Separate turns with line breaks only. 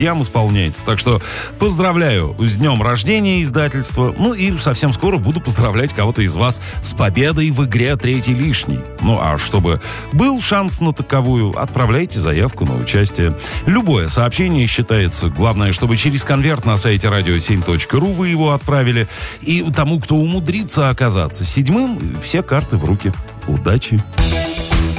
исполняется. Так что поздравляю с днем рождения издательства. Ну и совсем скоро буду поздравлять кого-то из вас с победой в игре «Третий лишний». Ну а чтобы был шанс на таковую, отправляйте заявку на участие. Любое сообщение считается. Главное, чтобы через конверт на сайте radio7.ru вы его отправили. И тому, кто умудрится оказаться седьмым, все карты в руки. Удачи!